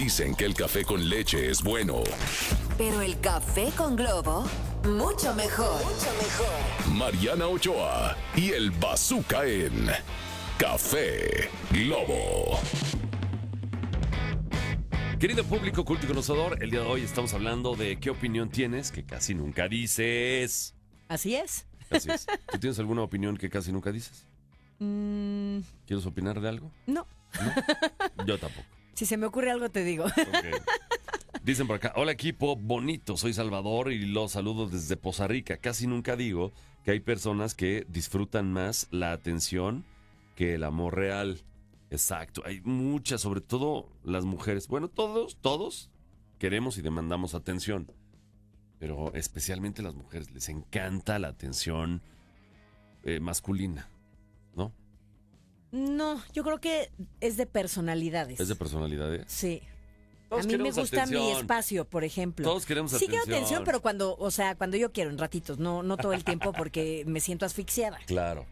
Dicen que el café con leche es bueno. Pero el café con Globo, mucho mejor. Mucho mejor. Mariana Ochoa y el Bazooka en Café Globo. Querido público culto y conocedor, el día de hoy estamos hablando de qué opinión tienes que casi nunca dices. Así es. Así es. ¿Tú tienes alguna opinión que casi nunca dices? ¿Quieres opinar de algo? No. ¿No? Yo tampoco. Si se me ocurre algo te digo. Okay. Dicen por acá, hola equipo bonito, soy Salvador y los saludo desde Poza Rica. Casi nunca digo que hay personas que disfrutan más la atención que el amor real. Exacto, hay muchas, sobre todo las mujeres. Bueno, todos queremos y demandamos atención, pero especialmente las mujeres les encanta la atención masculina, ¿no? No, yo creo que es de personalidades. ¿Es de personalidades? Sí. Todos a mí me queremos gusta atención. mi espacio, por ejemplo. Todos queremos Sí atención. quiero atención, pero cuando yo quiero, en ratitos, no todo el tiempo porque me siento asfixiada. Claro.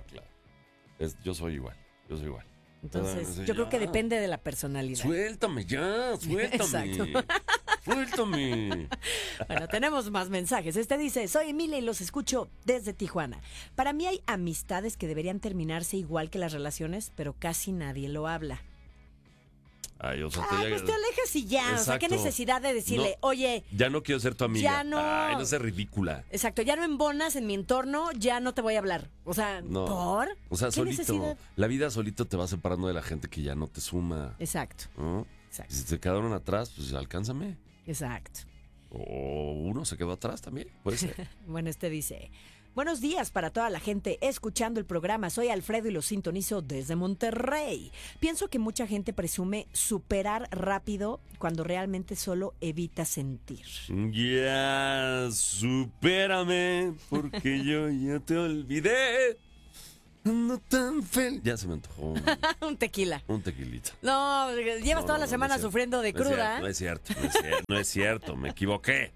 Yo soy igual. Entonces, Ya. yo creo que depende de la personalidad. Suéltame ya, suéltame. Exacto. Suéltame. Bueno, tenemos más mensajes. Este dice, soy Emilia y los escucho desde Tijuana. Para mí hay amistades que deberían terminarse igual que las relaciones, pero casi nadie lo habla. Ay, o sea, Pues te alejas y ya. O sea, qué Exacto. necesidad de decirle, No, oye, ya no quiero ser tu amiga. Ya no. Ay, no seas ridícula. exacto, ya no embonas en mi entorno, ya no te voy a hablar. O sea, No. ¿por? O sea, ¿Qué solito. necesidad? La vida solito te va separando de la gente que ya no te suma. Exacto, ¿No? exacto, Y si te quedaron atrás, pues alcánzame. exacto. O uno se quedó atrás también, puede ser. Bueno, este dice, buenos días para toda la gente escuchando el programa. Soy Alfredo y lo sintonizo desde Monterrey. Pienso que mucha gente presume superar rápido cuando realmente solo evita sentir. Ya, supérame, porque yo ya te olvidé. Ando tan feliz. Ya se me antojó Un tequila. un tequilita. No, llevas toda la semana no es cierto. sufriendo de cruda. No es cierto. Me equivoqué.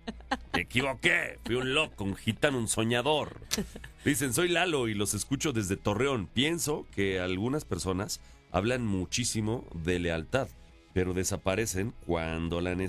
Fui un loco, un gitano, un soñador. Dicen, soy Lalo y los escucho desde Torreón. Pienso que algunas personas hablan muchísimo de lealtad, pero desaparecen cuando la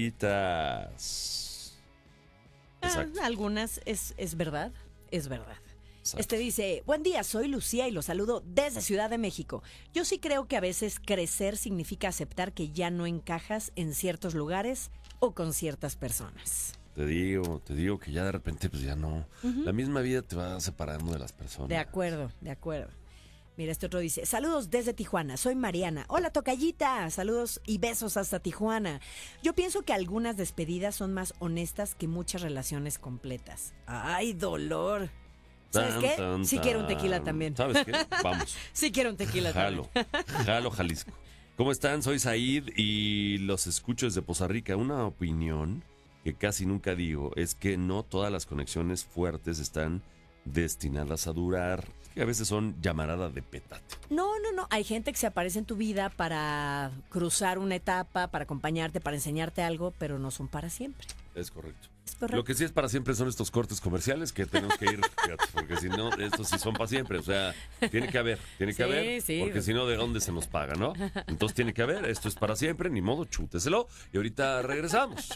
necesitas. Exacto. Algunas es verdad, es verdad. Exacto. Este dice, buen día, soy Lucía y los saludo desde Ciudad de México. Yo sí creo que a veces crecer significa aceptar que ya no encajas en ciertos lugares o con ciertas personas. Te digo que ya de repente pues ya no. La misma vida te va separando de las personas. De acuerdo. Mira, este otro dice, saludos desde Tijuana, soy Mariana. Hola, tocallita, saludos y besos hasta Tijuana. Yo pienso que algunas despedidas son más honestas que muchas relaciones completas. ¡Ay, dolor! ¿Sabes qué? Sí quiero un tequila también. ¿Sabes qué? Vamos. Sí quiero un tequila también. Jalo, Jalisco. ¿Cómo están? Soy Said y los escucho desde Poza Rica. Una opinión que casi nunca digo es que no todas las conexiones fuertes están destinadas a durar. Que a veces son llamarada de petate. No. Hay gente que se aparece en tu vida para cruzar una etapa, para acompañarte, para enseñarte algo, pero no son para siempre. Es correcto. Es correcto. Lo que sí es para siempre son estos cortes comerciales que tenemos que ir, fíjate, porque si no, estos sí son para siempre. O sea, tiene que haber, Sí. porque si no, ¿de dónde se nos paga, no? Entonces tiene que haber, esto es para siempre, ni modo, chúteselo. Y ahorita regresamos,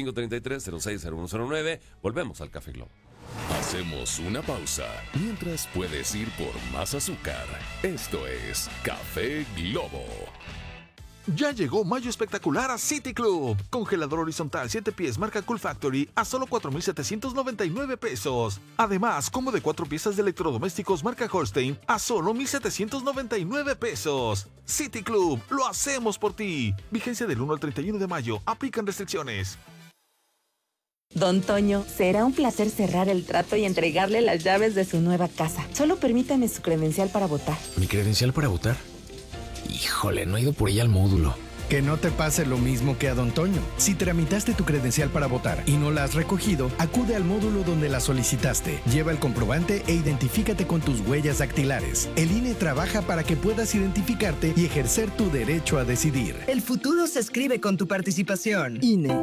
5533-060109, volvemos al Café Globo. Hacemos una pausa mientras puedes ir por más azúcar. Esto es Café Globo. Ya llegó mayo espectacular a City Club. Congelador horizontal 7 pies marca Cool Factory a solo 4,799 pesos. Además, combo de 4 piezas de electrodomésticos marca Holstein a solo 1,799 pesos. City Club, lo hacemos por ti. Vigencia del 1 al 31 de mayo. Aplican restricciones. Don Toño, será un placer cerrar el trato y entregarle las llaves de su nueva casa. Solo permítame su credencial para votar. ¿Mi credencial para votar? Híjole, no he ido por ella al módulo. Que no te pase lo mismo que a Don Toño. Si tramitaste tu credencial para votar y no la has recogido, acude al módulo donde la solicitaste. Lleva el comprobante e identifícate con tus huellas dactilares. El INE trabaja para que puedas identificarte y ejercer tu derecho a decidir. El futuro se escribe con tu participación. INE.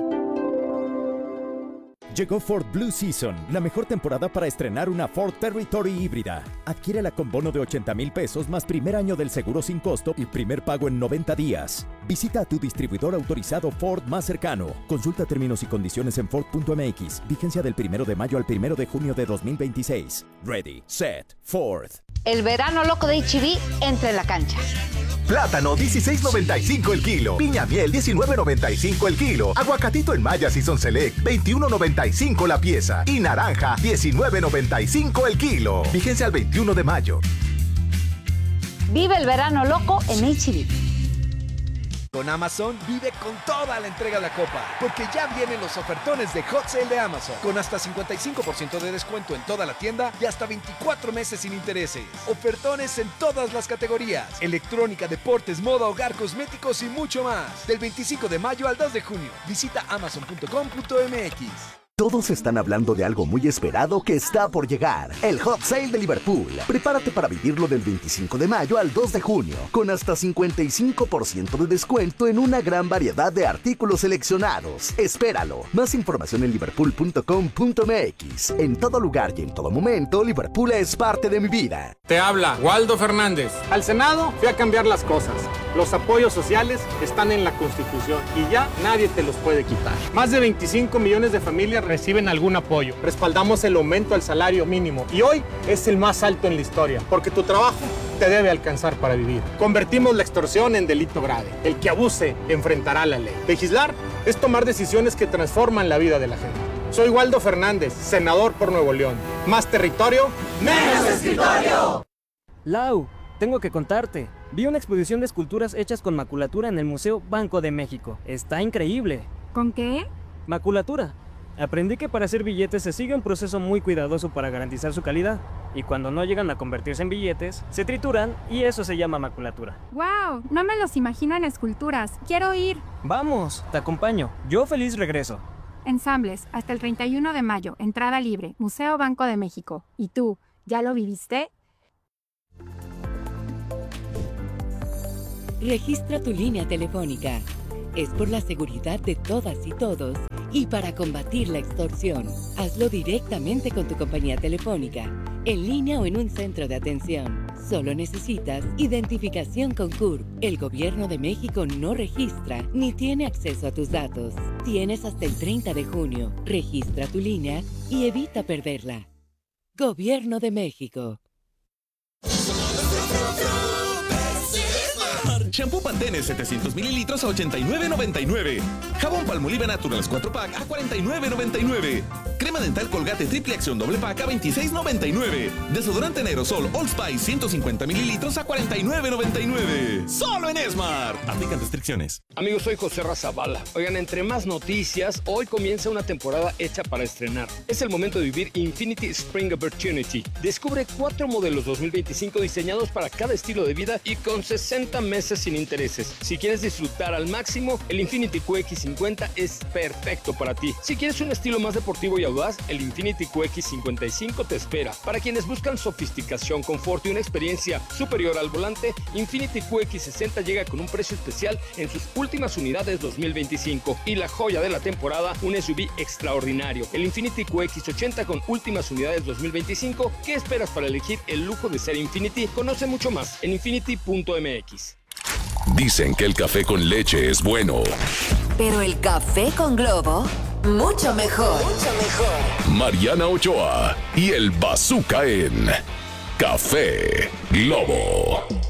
Llegó Ford Blue Season, la mejor temporada para estrenar una Ford Territory híbrida. Adquiérela con bono de 80,000 pesos más primer año del seguro sin costo y primer pago en 90 días. Visita a tu distribuidor autorizado Ford más cercano. Consulta términos y condiciones en Ford.mx. Vigencia del 1 de mayo al 1 de junio de 2026. Ready, set, Ford. El verano loco de H-E-B entra en la cancha. Plátano 16.95 el kilo. Piña miel 19.95 el kilo. Aguacatito en Maya Season Select 21.95 la pieza. Y naranja 19.95 el kilo. Vigencia al 21 de mayo. Vive el verano loco en H-E-B. Con Amazon vive con toda la entrega de la copa, porque ya vienen los ofertones de Hot Sale de Amazon, con hasta 55% de descuento en toda la tienda y hasta 24 meses sin intereses. Ofertones en todas las categorías: electrónica, deportes, moda, hogar, cosméticos y mucho más. Del 25 de mayo al 2 de junio. Visita amazon.com.mx. Todos están hablando de algo muy esperado que está por llegar. El Hot Sale de Liverpool. Prepárate para vivirlo del 25 de mayo al 2 de junio, con hasta 55% de descuento en una gran variedad de artículos seleccionados. Espéralo. Más información en liverpool.com.mx. En todo lugar y en todo momento, Liverpool es parte de mi vida. Te habla Waldo Fernández. Al Senado fui a cambiar las cosas. Los apoyos sociales están en la Constitución y ya nadie te los puede quitar. Más de 25 millones de familias reciben algún apoyo. Respaldamos el aumento al salario mínimo y hoy es el más alto en la historia, porque tu trabajo te debe alcanzar para vivir. Convertimos la extorsión en delito grave. El que abuse enfrentará la ley. Legislar es tomar decisiones que transforman la vida de la gente. Soy Waldo Fernández, senador por Nuevo León. Más territorio, menos escritorio. Lau, tengo que contarte. Vi una exposición de esculturas hechas con maculatura en el Museo Banco de México. Está increíble. ¿Con qué? Maculatura. Aprendí que para hacer billetes se sigue un proceso muy cuidadoso para garantizar su calidad. Y cuando no llegan a convertirse en billetes, se trituran y eso se llama maculatura. ¡Wow! No me los imagino en esculturas. ¡Quiero ir! Vamos, te acompaño. Yo feliz regreso. Ensambles, hasta el 31 de mayo. Entrada libre. Museo Banco de México. ¿Y tú, ya lo viviste? Registra tu línea telefónica. Es por la seguridad de todas y todos y para combatir la extorsión. Hazlo directamente con tu compañía telefónica, en línea o en un centro de atención. Solo necesitas identificación con CURP. El Gobierno de México no registra ni tiene acceso a tus datos. Tienes hasta el 30 de junio. Registra tu línea y evita perderla. Gobierno de México. Shampoo Pantene 700 mililitros a $89.99. Jabón Palmolive Naturals 4-pack a $49.99. Crema dental Colgate Triple Acción doble pack a $26.99. Desodorante en aerosol Old Spice 150 mililitros a $49.99. Solo en Esmart. Aplican restricciones. Amigos, soy José Razabala. Oigan, entre más noticias, hoy comienza una temporada hecha para estrenar. Es el momento de vivir Infinity Spring Opportunity. Descubre 4 modelos 2025 diseñados para cada estilo de vida y con 60 meses sin intereses. Si quieres disfrutar al máximo, el Infiniti QX50 es perfecto para ti. Si quieres un estilo más deportivo y audaz, el Infiniti QX55 te espera. Para quienes buscan sofisticación, confort y una experiencia superior al volante, Infiniti QX60 llega con un precio especial en sus últimas unidades 2025. Y la joya de la temporada, un SUV extraordinario, el Infiniti QX80 con últimas unidades 2025. ¿Qué esperas para elegir el lujo de ser Infiniti? Conoce mucho más en infiniti.mx. Dicen que el café con leche es bueno. Pero el café con Globo, mucho mejor. Mucho mejor. Mariana Ochoa y el Bazooka en Café Globo.